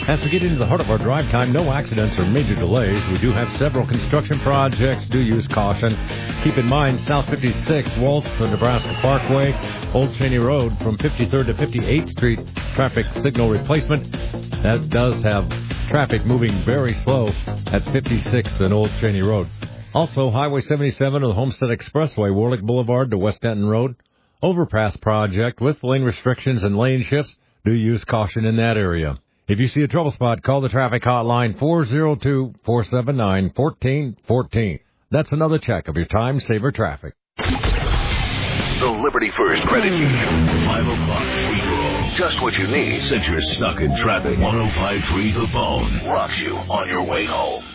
As we get into the heart of our drive time, no accidents or major delays. We do have several construction projects. Do use caution. Keep in mind, South 56th, Waltz to Nebraska Parkway, Old Cheney Road from 53rd to 58th Street, traffic signal replacement. That does have traffic moving very slow at 56th and Old Cheney Road. Also, Highway 77 to the Homestead Expressway, Warlick Boulevard to West Denton Road. Overpass project with lane restrictions and lane shifts. Do use caution in that area. If you see a trouble spot, call the traffic hotline 402-479-1414. That's another check of your time saver traffic. The Liberty First Credit Union. 5 o'clock free-for-all. Just what you need since you're stuck in traffic. 105.3 The Phone rocks you on your way home.